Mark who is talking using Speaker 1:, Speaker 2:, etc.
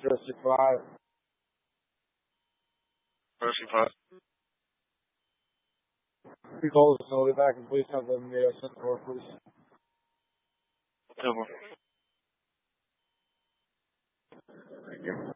Speaker 1: Jersey 5.
Speaker 2: Jersey 5.
Speaker 1: We call the facility back and please have them sent for, please.
Speaker 2: 10-4. Thank you.